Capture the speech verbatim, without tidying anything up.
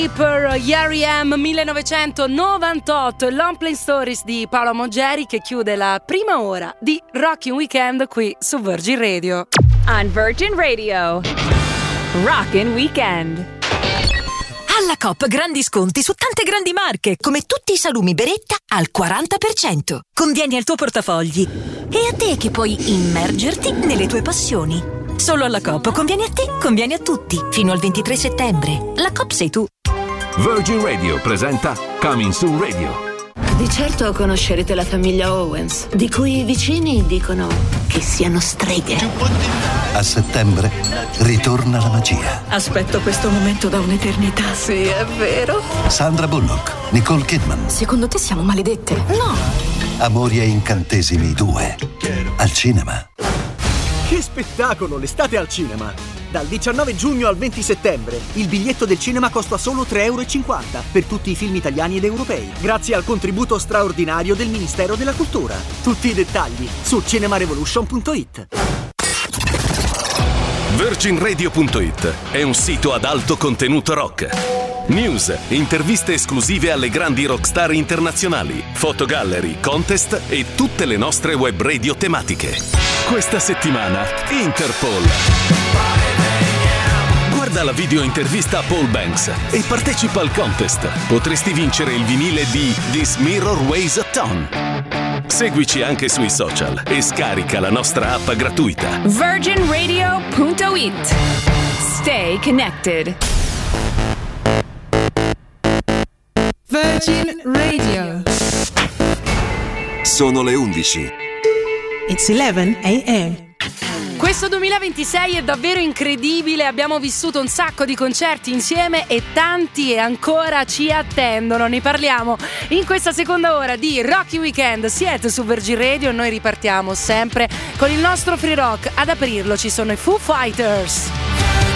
Per R E M millenovecentonovantotto, Long Plane Stories di Paolo Moggeri, che chiude la prima ora di Rockin' Weekend qui su Virgin Radio. On Virgin Radio, Rockin' Weekend. Alla Coop grandi sconti su tante grandi marche, come tutti i salumi Beretta al quaranta per cento. Convieni al tuo portafogli e a te che puoi immergerti nelle tue passioni. Solo alla Coop conviene a te, conviene a tutti. Fino al ventitré settembre. La Coop sei tu. Virgin Radio presenta Coming Soon Radio. Di certo conoscerete la famiglia Owens, di cui i vicini dicono che siano streghe. A settembre ritorna la magia. Aspetto questo momento da un'eternità. Sì, è vero. Sandra Bullock, Nicole Kidman. Secondo te siamo maledette? No. Amori e incantesimi due. Al cinema. Che spettacolo, l'estate al cinema! Dal diciannove giugno al venti settembre il biglietto del cinema costa solo tre e cinquanta euro per tutti i film italiani ed europei, grazie al contributo straordinario del Ministero della Cultura. Tutti i dettagli su cinemarevolution punto it. Virgin Radio punto it è un sito ad alto contenuto rock. News, interviste esclusive alle grandi rockstar internazionali, fotogallery, contest e tutte le nostre web radio tematiche. Questa settimana Interpol. Guarda la video intervista a Paul Banks e partecipa al contest. Potresti vincere il vinile di This Mirror Weighs a Ton. Seguici anche sui social e scarica la nostra app gratuita. Virgin Radio punto it. Stay connected. Virgin Radio. Sono le undici. It's eleven a.m. Questo duemilaventisei è davvero incredibile, abbiamo vissuto un sacco di concerti insieme e tanti e ancora ci attendono. Ne parliamo in questa seconda ora di Rockin' Weekend. Siete su Virgin Radio e noi ripartiamo sempre con il nostro free rock. Ad aprirlo ci sono i Foo Fighters.